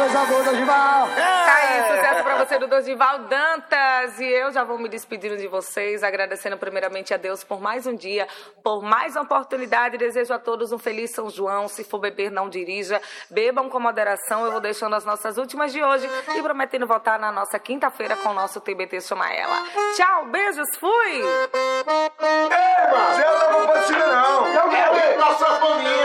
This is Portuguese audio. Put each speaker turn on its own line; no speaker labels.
coisa boa, Dorival.
Tá aí, sucesso pra você do Dorival Dantas. E eu já vou me despedindo de vocês, agradecendo primeiramente a Deus por mais um dia, por mais uma oportunidade. Desejo a todos um feliz São João. Se for beber, não dirija. Bebam com moderação. Eu vou deixando as nossas últimas de hoje e prometendo voltar na nossa quinta-feira com o nosso TBT Chama Ela. Tchau, beijos, fui!
Ei, mano, você não pode tirar, não. É o nossa família.